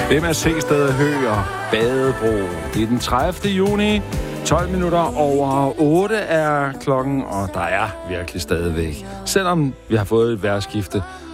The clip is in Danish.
MSC Sted Hø og Badebro. Det er den 30. juni. 12 minutter over 8 er klokken, og der er virkelig stadigvæk. Selvom vi har fået et vejrskifte,